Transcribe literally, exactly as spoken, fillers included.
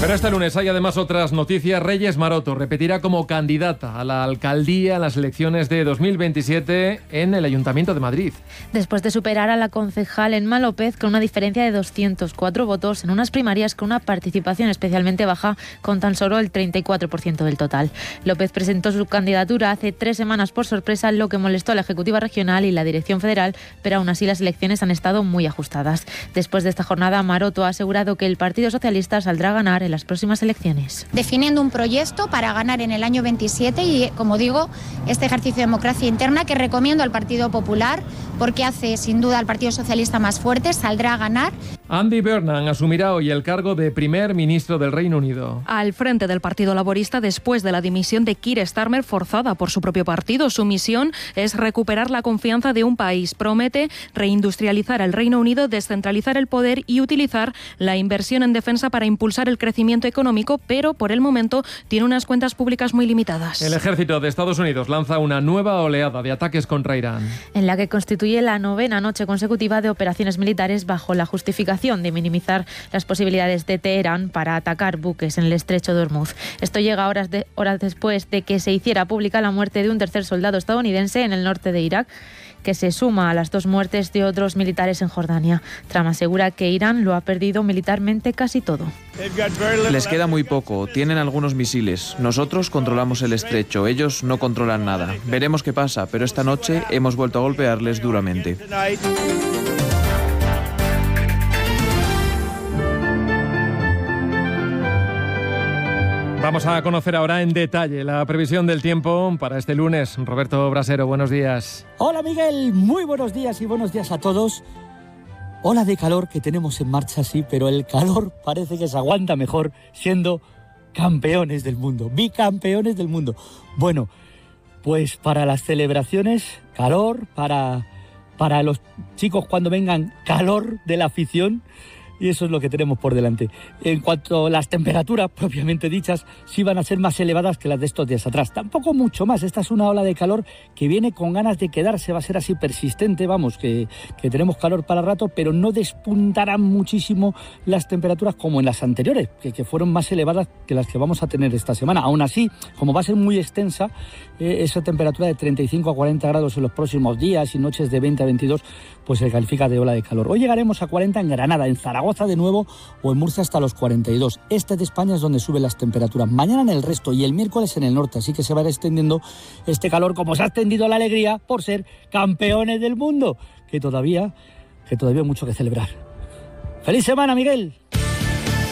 Pero este lunes hay además otras noticias. Reyes Maroto repetirá como candidata a la alcaldía en las elecciones de dos mil veintisiete en el Ayuntamiento de Madrid. Después de superar a la concejal Emma López con una diferencia de doscientos cuatro votos en unas primarias con una participación especialmente baja con tan solo el treinta y cuatro por ciento del total. López presentó su candidatura hace tres semanas por sorpresa, lo que molestó a la Ejecutiva Regional y la Dirección Federal, pero aún así las elecciones han estado muy ajustadas. Después de esta jornada, Maroto ha asegurado que el Partido Socialista saldrá a ganar en las próximas elecciones. Definiendo un proyecto para ganar en el año veintisiete y, como digo, este ejercicio de democracia interna que recomiendo al Partido Popular porque hace sin duda al Partido Socialista más fuerte, saldrá a ganar. Andy Burnham asumirá hoy el cargo de primer ministro del Reino Unido. Al frente del Partido Laborista después de la dimisión de Keir Starmer forzada por su propio partido. Su misión es recuperar la confianza de un país. Promete reindustrializar el Reino Unido, descentralizar el poder y utilizar la inversión en defensa para impulsar el crecimiento económico, pero por el momento tiene unas cuentas públicas muy limitadas. El ejército de Estados Unidos lanza una nueva oleada de ataques contra Irán, en la que constituye la novena noche consecutiva de operaciones militares bajo la justificación de minimizar las posibilidades de Teherán para atacar buques en el estrecho de Hormuz. Esto llega horas, de, horas después de que se hiciera pública la muerte de un tercer soldado estadounidense en el norte de Irak, que se suma a las dos muertes de otros militares en Jordania. Trump asegura que Irán lo ha perdido militarmente casi todo. Les queda muy poco, tienen algunos misiles. Nosotros controlamos el estrecho, ellos no controlan nada. Veremos qué pasa, pero esta noche hemos vuelto a golpearles duramente. Vamos a conocer ahora en detalle la previsión del tiempo para este lunes. Roberto Brasero, buenos días. Hola Miguel, muy buenos días y buenos días a todos. Ola de calor que tenemos en marcha, sí, pero el calor parece que se aguanta mejor siendo campeones del mundo, bicampeones del mundo. Bueno, pues para las celebraciones, calor, para, para los chicos cuando vengan, calor de la afición. Y eso es lo que tenemos por delante. En cuanto a las temperaturas propiamente dichas, sí van a ser más elevadas que las de estos días atrás. Tampoco mucho más. Esta es una ola de calor que viene con ganas de quedarse. Va a ser así persistente, vamos, que, que tenemos calor para rato, pero no despuntarán muchísimo las temperaturas como en las anteriores, que, que fueron más elevadas que las que vamos a tener esta semana. Aún así, como va a ser muy extensa, eh, esa temperatura de treinta y cinco a cuarenta grados en los próximos días y noches de veinte a veintidós, pues se califica de ola de calor. Hoy llegaremos a cuarenta en Granada, en Zaragoza de nuevo o en Murcia hasta los cuarenta y dos. Este de España es donde suben las temperaturas. Mañana en el resto y el miércoles en el norte. Así que se va a ir extendiendo este calor como se ha extendido la alegría por ser campeones del mundo. Que todavía, que todavía hay mucho que celebrar. ¡Feliz semana, Miguel!